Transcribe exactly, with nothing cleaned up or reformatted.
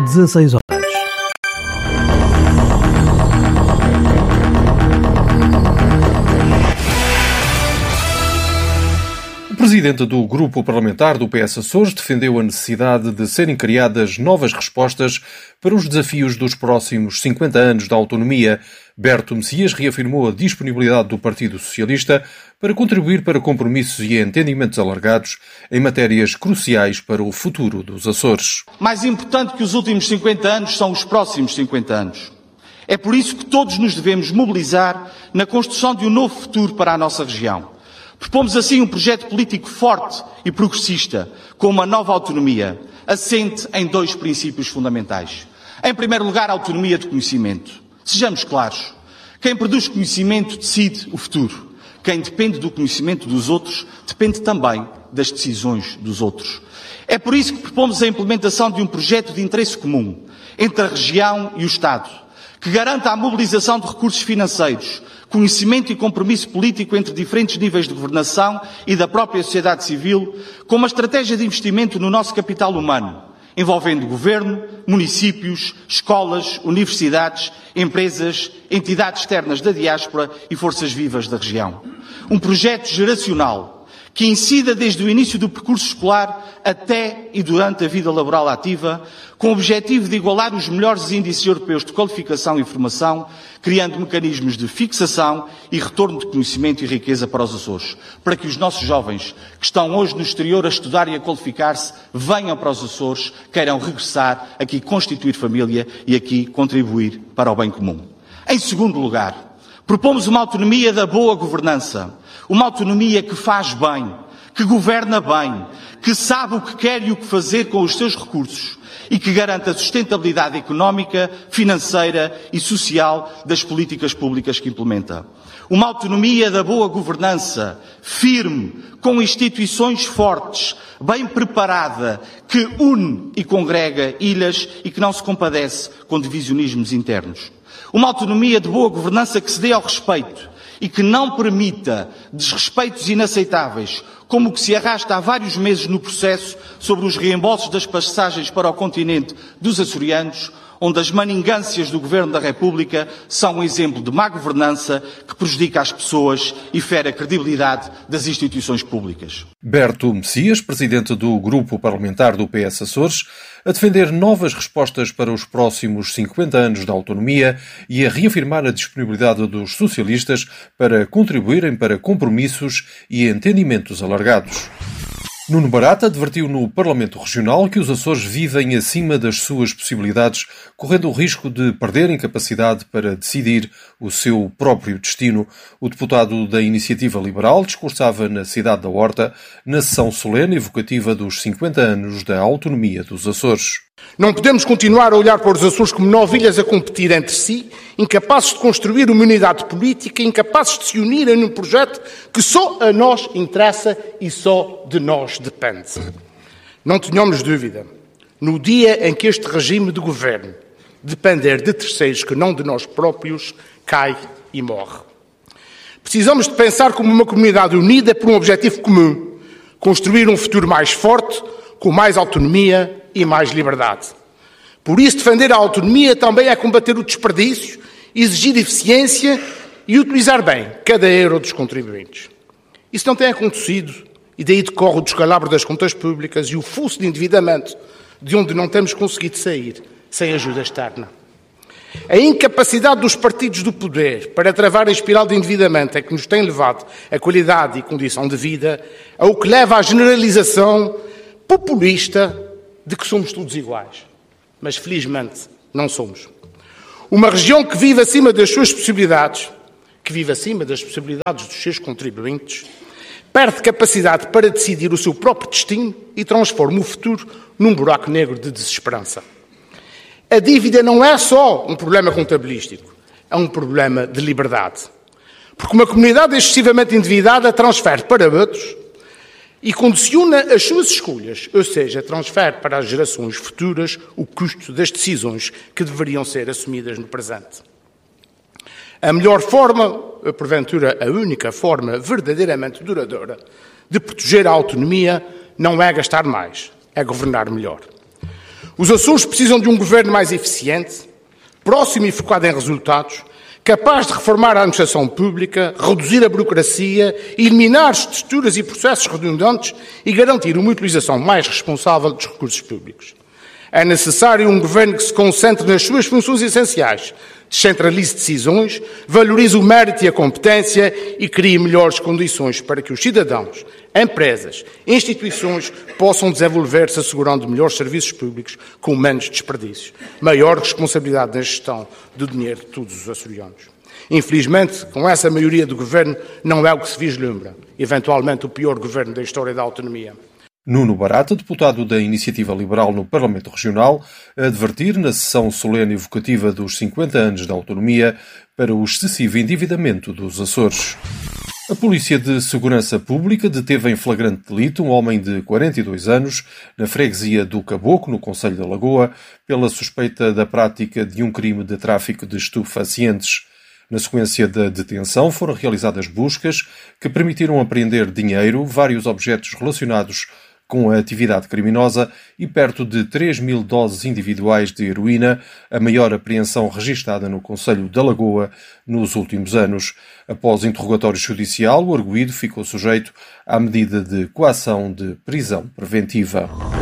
dezasseis horas. O presidente do grupo parlamentar do P S Açores defendeu a necessidade de serem criadas novas respostas para os desafios dos próximos cinquenta anos da autonomia. Berto Messias reafirmou a disponibilidade do Partido Socialista para contribuir para compromissos e entendimentos alargados em matérias cruciais para o futuro dos Açores. Mais importante que os últimos cinquenta anos são os próximos cinquenta anos. É por isso que todos nos devemos mobilizar na construção de um novo futuro para a nossa região. Propomos assim um projeto político forte e progressista, com uma nova autonomia, assente em dois princípios fundamentais. Em primeiro lugar, a autonomia de conhecimento. Sejamos claros, quem produz conhecimento decide o futuro. Quem depende do conhecimento dos outros, depende também das decisões dos outros. É por isso que propomos a implementação de um projeto de interesse comum entre a região e o Estado, que garanta a mobilização de recursos financeiros, conhecimento e compromisso político entre diferentes níveis de governação e da própria sociedade civil, com uma estratégia de investimento no nosso capital humano, envolvendo governo, municípios, escolas, universidades, empresas, entidades externas da diáspora e forças vivas da região. Um projeto geracional que incida desde o início do percurso escolar até e durante a vida laboral ativa, com o objetivo de igualar os melhores índices europeus de qualificação e formação, criando mecanismos de fixação e retorno de conhecimento e riqueza para os Açores, para que os nossos jovens, que estão hoje no exterior a estudar e a qualificar-se, venham para os Açores, queiram regressar, aqui constituir família e aqui contribuir para o bem comum. Em segundo lugar, propomos uma autonomia da boa governança, uma autonomia que faz bem, que governa bem, que sabe o que quer e o que fazer com os seus recursos e que garanta a sustentabilidade económica, financeira e social das políticas públicas que implementa. Uma autonomia da boa governança, firme, com instituições fortes, bem preparada, que une e congrega ilhas e que não se compadece com divisionismos internos. Uma autonomia de boa governança que se dê ao respeito e que não permita desrespeitos inaceitáveis, como o que se arrasta há vários meses no processo sobre os reembolsos das passagens para o continente dos açorianos, onde as maningâncias do Governo da República são um exemplo de má governança que prejudica as pessoas e fere a credibilidade das instituições públicas. Berto Messias, presidente do grupo parlamentar do P S Açores, a defender novas respostas para os próximos cinquenta anos da autonomia e a reafirmar a disponibilidade dos socialistas para contribuírem para compromissos e entendimentos alargados. Nuno Barata advertiu no Parlamento Regional que os Açores vivem acima das suas possibilidades, correndo o risco de perderem capacidade para decidir o seu próprio destino. O deputado da Iniciativa Liberal discursava na cidade da Horta, na sessão solene evocativa dos cinquenta anos da autonomia dos Açores. Não podemos continuar a olhar para os Açores como novilhas a competir entre si, incapazes de construir uma unidade política, incapazes de se unirem num projeto que só a nós interessa e só de nós depende. Não tenhamos dúvida, no dia em que este regime de governo depender de terceiros que não de nós próprios, cai e morre. Precisamos de pensar como uma comunidade unida por um objetivo comum, construir um futuro mais forte, com mais autonomia e mais liberdade. Por isso, defender a autonomia também é combater o desperdício, exigir eficiência e utilizar bem cada euro dos contribuintes. Isso não tem acontecido e daí decorre o descalabro das contas públicas e o fosso de endividamento de onde não temos conseguido sair sem ajuda externa. A incapacidade dos partidos do poder para travar a espiral de endividamento é que nos tem levado a qualidade e condição de vida, ao que leva à generalização populista de que somos todos iguais. Mas, felizmente, não somos. Uma região que vive acima das suas possibilidades, que vive acima das possibilidades dos seus contribuintes, perde capacidade para decidir o seu próprio destino e transforma o futuro num buraco negro de desesperança. A dívida não é só um problema contabilístico, é um problema de liberdade. Porque uma comunidade excessivamente endividada transfere para outros e condiciona as suas escolhas, ou seja, transfere para as gerações futuras o custo das decisões que deveriam ser assumidas no presente. A melhor forma, porventura a única forma verdadeiramente duradoura de proteger a autonomia não é gastar mais, é governar melhor. Os Açores precisam de um governo mais eficiente, próximo e focado em resultados, capaz de reformar a administração pública, reduzir a burocracia, eliminar estruturas e processos redundantes e garantir uma utilização mais responsável dos recursos públicos. É necessário um governo que se concentre nas suas funções essenciais, descentralize decisões, valorize o mérito e a competência e crie melhores condições para que os cidadãos, empresas, instituições possam desenvolver-se assegurando melhores serviços públicos com menos desperdícios, maior responsabilidade na gestão do dinheiro de todos os açorianos. Infelizmente, com essa maioria do governo, não é o que se vislumbra. Eventualmente, o pior governo da história da autonomia. Nuno Barata, deputado da Iniciativa Liberal no Parlamento Regional, a advertir na sessão solene evocativa dos cinquenta anos da autonomia para o excessivo endividamento dos Açores. A Polícia de Segurança Pública deteve em flagrante delito um homem de quarenta e dois anos na freguesia do Caboclo, no concelho da Lagoa, pela suspeita da prática de um crime de tráfico de estupefacientes. Na sequência da detenção foram realizadas buscas que permitiram apreender dinheiro, vários objetos relacionados com a atividade criminosa e perto de três mil doses individuais de heroína, a maior apreensão registada no concelho da Lagoa nos últimos anos. Após interrogatório judicial, o arguido ficou sujeito à medida de coação de prisão preventiva.